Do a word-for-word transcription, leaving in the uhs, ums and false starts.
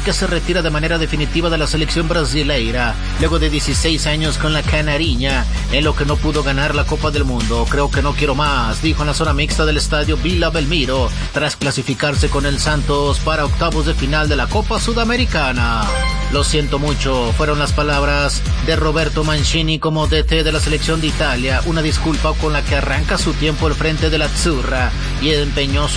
que se retira de manera definitiva de la selección brasileira, luego de dieciséis años con la Canariña, en lo que no pudo ganar la Copa del Mundo. Creo que no quiero más, dijo en la zona mixta del estadio Vila Belmiro, tras clasificarse con el Santos para octavos de final de la Copa Sudamericana. Lo siento mucho, fueron las palabras de Roberto Mancini como D T de la selección de Italia, una disculpa con la que arranca su tiempo al frente de la Azzurra y empeñó su